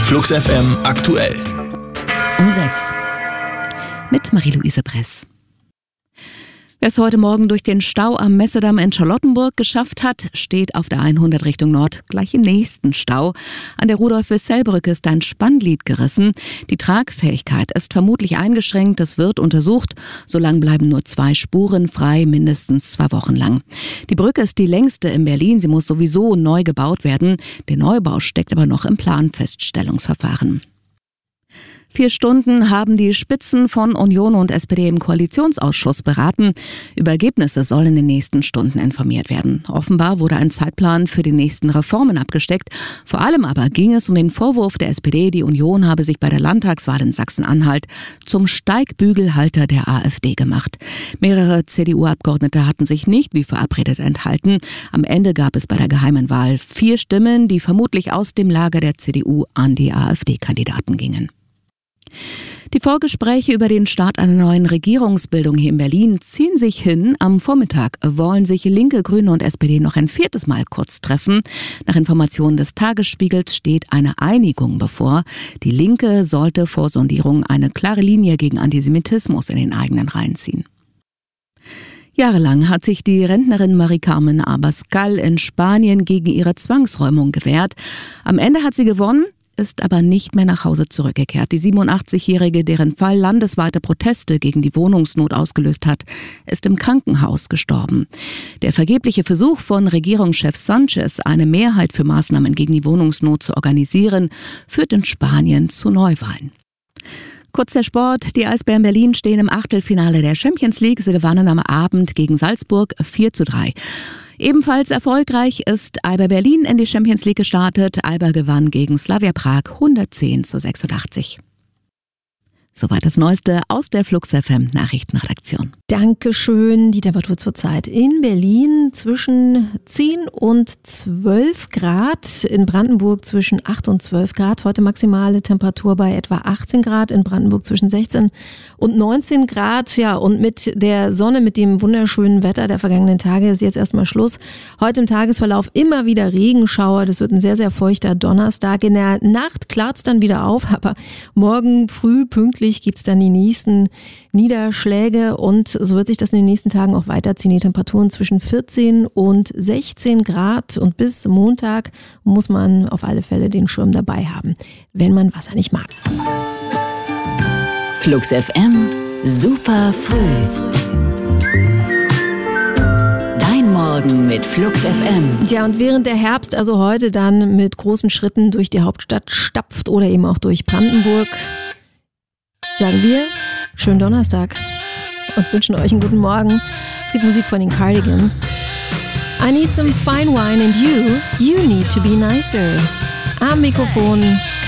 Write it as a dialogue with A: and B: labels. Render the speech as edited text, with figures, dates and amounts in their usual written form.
A: Flux FM aktuell.
B: Um 6.
C: Mit Marie-Louise Bress. Wer es heute Morgen durch den Stau am Messedamm in Charlottenburg geschafft hat, steht auf der 100 Richtung Nord gleich im nächsten Stau. An der Rudolf-Wissell-Brücke ist ein Spannglied gerissen. Die Tragfähigkeit ist vermutlich eingeschränkt, das wird untersucht. Solange bleiben nur 2 Spuren frei, mindestens 2 Wochen lang. Die Brücke ist die längste in Berlin, sie muss sowieso neu gebaut werden. Der Neubau steckt aber noch im Planfeststellungsverfahren. 4 Stunden haben die Spitzen von Union und SPD im Koalitionsausschuss beraten. Über Ergebnisse soll in den nächsten Stunden informiert werden. Offenbar wurde ein Zeitplan für die nächsten Reformen abgesteckt. Vor allem aber ging es um den Vorwurf der SPD, die Union habe sich bei der Landtagswahl in Sachsen-Anhalt zum Steigbügelhalter der AfD gemacht. Mehrere CDU-Abgeordnete hatten sich nicht wie verabredet enthalten. Am Ende gab es bei der geheimen Wahl 4 Stimmen, die vermutlich aus dem Lager der CDU an die AfD-Kandidaten gingen. Die Vorgespräche über den Start einer neuen Regierungsbildung hier in Berlin ziehen sich hin. Am Vormittag wollen sich Linke, Grüne und SPD noch ein 4. Mal kurz treffen. Nach Informationen des Tagesspiegels steht eine Einigung bevor. Die Linke sollte vor Sondierung eine klare Linie gegen Antisemitismus in den eigenen Reihen ziehen. Jahrelang hat sich die Rentnerin Mari-Carmen Abascal in Spanien gegen ihre Zwangsräumung gewehrt. Am Ende hat sie gewonnen, ist aber nicht mehr nach Hause zurückgekehrt. Die 87-Jährige, deren Fall landesweite Proteste gegen die Wohnungsnot ausgelöst hat, ist im Krankenhaus gestorben. Der vergebliche Versuch von Regierungschef Sanchez, eine Mehrheit für Maßnahmen gegen die Wohnungsnot zu organisieren, führt in Spanien zu Neuwahlen. Kurz der Sport. Die Eisbären Berlin stehen im Achtelfinale der Champions League. Sie gewannen am Abend gegen Salzburg 4:3. Ebenfalls erfolgreich ist Alba Berlin in die Champions League gestartet. Alba gewann gegen Slavia Prag 110:86. Soweit das Neueste aus der Flux FM Nachrichtenredaktion.
B: Dankeschön. Die Temperatur zurzeit in Berlin zwischen 10 und 12 Grad, in Brandenburg zwischen 8 und 12 Grad. Heute maximale Temperatur bei etwa 18 Grad, in Brandenburg zwischen 16 und 19 Grad. Ja, und mit der Sonne, mit dem wunderschönen Wetter der vergangenen Tage ist jetzt erstmal Schluss. Heute im Tagesverlauf immer wieder Regenschauer. Das wird ein sehr, sehr feuchter Donnerstag. In der Nacht klart es dann wieder auf, aber morgen früh pünktlich gibt es dann die nächsten Niederschläge und so wird sich das in den nächsten Tagen auch weiterziehen. Die Temperaturen zwischen 14 und 16 Grad und bis Montag muss man auf alle Fälle den Schirm dabei haben, wenn man Wasser nicht mag.
D: Flux FM, super früh. Dein Morgen mit Flux FM.
B: Ja, und während der Herbst also heute dann mit großen Schritten durch die Hauptstadt stapft oder eben auch durch Brandenburg, sagen wir, schönen Donnerstag und wünschen euch einen guten Morgen. Es gibt Musik von den Cardigans. I need some fine wine and you need to be nicer. Am Mikrofon